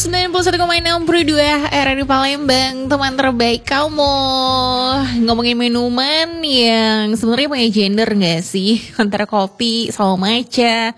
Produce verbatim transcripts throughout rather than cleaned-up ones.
sembilan puluh satu koma enam Pro dua R R I Palembang, teman terbaik kamu. Ngomongin minuman yang sebenarnya punya gender gak sih? Antara kopi sama matcha.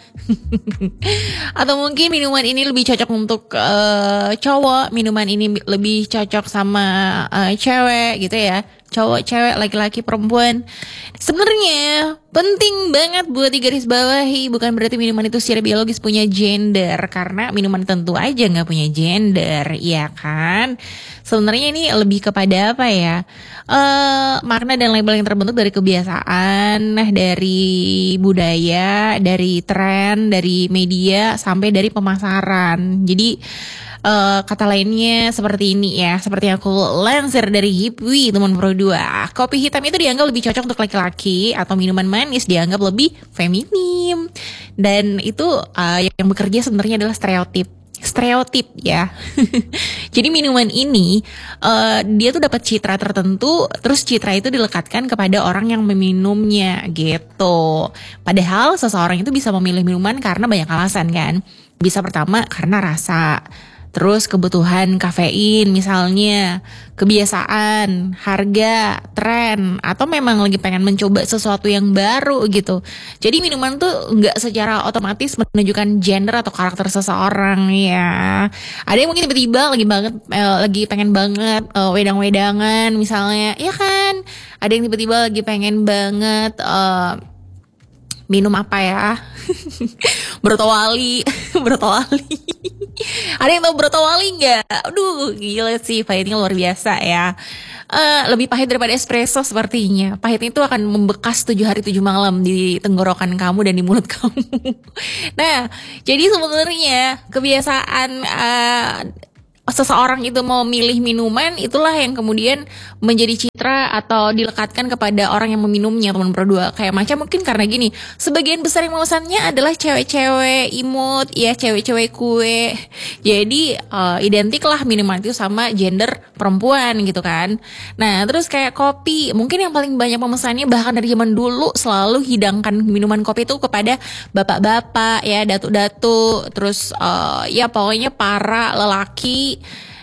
Atau mungkin minuman ini lebih cocok untuk uh, cowok, minuman ini lebih cocok sama uh, cewek gitu ya. Cowok, cewek, laki-laki, perempuan. Sebenarnya penting banget buat digarisbawahi, bukan berarti minuman itu secara biologis punya gender, karena minuman tentu aja nggak punya gender, ya kan? Sebenarnya ini lebih kepada apa ya? Uh, makna dan label yang terbentuk dari kebiasaan, dari budaya, dari tren, dari media, sampai dari pemasaran. Jadi Uh, kata lainnya seperti ini ya, seperti yang aku lansir dari Hipwi teman Pro dua. Kopi hitam itu dianggap lebih cocok untuk laki-laki, atau minuman manis dianggap lebih feminim. Dan itu uh, yang bekerja sebenarnya adalah stereotip. Stereotip ya. Jadi minuman ini uh, dia tuh dapat citra tertentu, terus citra itu dilekatkan kepada orang yang meminumnya gitu. Padahal seseorang itu bisa memilih minuman karena banyak alasan kan. Bisa pertama karena rasa, terus kebutuhan kafein misalnya, kebiasaan, harga, tren, atau memang lagi pengen mencoba sesuatu yang baru gitu. Jadi minuman tuh nggak secara otomatis menunjukkan gender atau karakter seseorang ya. Ada yang mungkin tiba-tiba lagi banget, eh, lagi pengen banget eh, wedang-wedangan misalnya, ya kan? Ada yang tiba-tiba lagi pengen banget eh, minum apa ya? Brotowali, Brotowali. Ada yang tahu Brotowali nggak? Aduh, gila sih, pahitnya luar biasa ya. Uh, lebih pahit daripada espresso sepertinya. Pahitnya itu akan membekas tujuh hari tujuh malam di tenggorokan kamu dan di mulut kamu. Nah, jadi sebenarnya kebiasaan uh, seseorang itu mau milih minuman, itulah yang kemudian menjadi citra atau dilekatkan kepada orang yang meminumnya, teman Pro dua. Kayak macam mungkin karena gini, sebagian besar yang memesannya adalah cewek-cewek imut, ya cewek-cewek kue. Jadi uh, identik lah minuman itu sama gender perempuan gitu kan. Nah terus kayak kopi, mungkin yang paling banyak pemesannya bahkan dari zaman dulu selalu hidangkan minuman kopi itu kepada bapak-bapak ya, datu-datu, terus uh, ya pokoknya para lelaki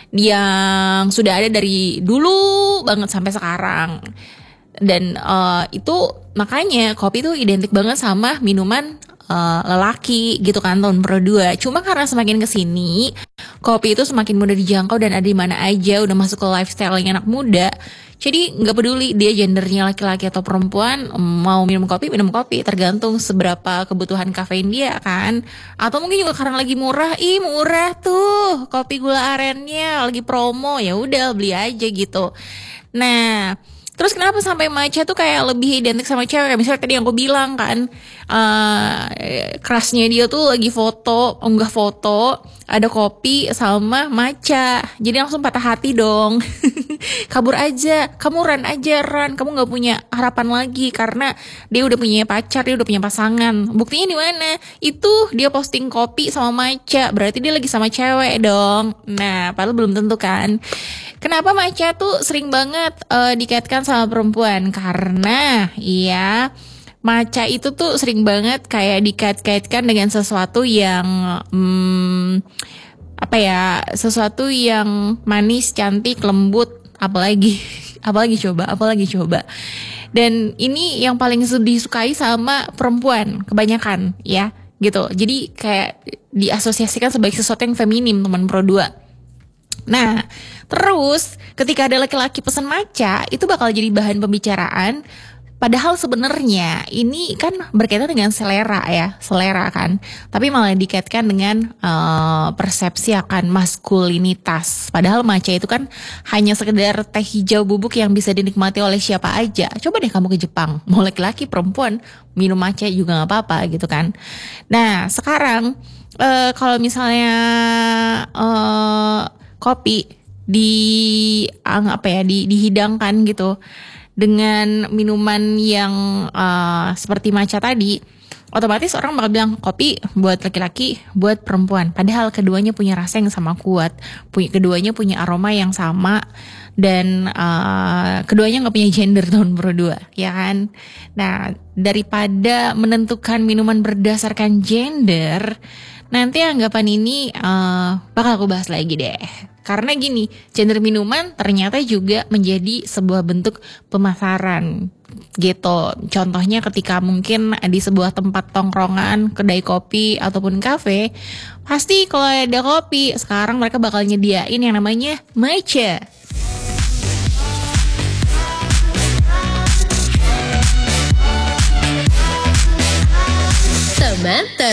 yang sudah ada dari dulu banget sampai sekarang. Dan uh, itu makanya kopi itu identik banget sama minuman uh, lelaki gitu kan, tahun Pro dua. Cuma karena semakin kesini kopi itu semakin mudah dijangkau dan ada di mana aja, udah masuk ke lifestyle yang anak muda. Jadi nggak peduli dia gendernya laki-laki atau perempuan, mau minum kopi minum kopi, tergantung seberapa kebutuhan kafein dia kan. Atau mungkin juga karena lagi murah, ih murah tuh kopi gula arennya lagi promo, ya udah beli aja gitu. Nah, terus kenapa sampai matcha tuh kayak lebih identik sama cewek? Misalnya tadi yang aku bilang kan, uh, kerasnya dia tuh lagi foto, unggah foto, ada kopi sama matcha. Jadi langsung patah hati dong. Kabur aja, kamu run aja run, kamu nggak punya harapan lagi karena dia udah punya pacar, dia udah punya pasangan. Buktinya di mana? Itu dia posting kopi sama matcha, berarti dia lagi sama cewek dong. Nah, padahal belum tentu kan. Kenapa matcha tuh sering banget uh, dikaitkan sama perempuan? Karena ya matcha itu tuh sering banget kayak dikait-kaitkan dengan sesuatu yang hmm, apa ya, sesuatu yang manis, cantik, lembut. Apalagi, apalagi coba, apalagi coba. Dan ini yang paling disukai sama perempuan kebanyakan ya, gitu. Jadi kayak diasosiasikan sebagai sesuatu yang feminim, teman Pro dua. Nah, terus ketika ada laki-laki pesan matcha, itu bakal jadi bahan pembicaraan. Padahal sebenarnya ini kan berkaitan dengan selera ya, selera kan. Tapi malah dikaitkan dengan uh, persepsi akan maskulinitas. Padahal matcha itu kan hanya sekedar teh hijau bubuk yang bisa dinikmati oleh siapa aja. Coba deh kamu ke Jepang, mau laki-laki perempuan minum matcha juga nggak apa-apa gitu kan. Nah sekarang uh, kalau misalnya uh, kopi di apa ya, di, dihidangkan gitu dengan minuman yang uh, seperti matcha tadi, otomatis orang bakal bilang kopi buat laki-laki, buat perempuan. Padahal keduanya punya rasa yang sama kuat, punya keduanya punya aroma yang sama, dan uh, keduanya nggak punya gender, tahun Pro dua, ya kan? Nah, daripada menentukan minuman berdasarkan gender, nanti anggapan ini uh, bakal aku bahas lagi deh. Karena gini, genre minuman ternyata juga menjadi sebuah bentuk pemasaran gitu. Contohnya ketika mungkin di sebuah tempat tongkrongan, kedai kopi ataupun kafe, pasti kalau ada kopi, sekarang mereka bakal nyediain yang namanya matcha. Teman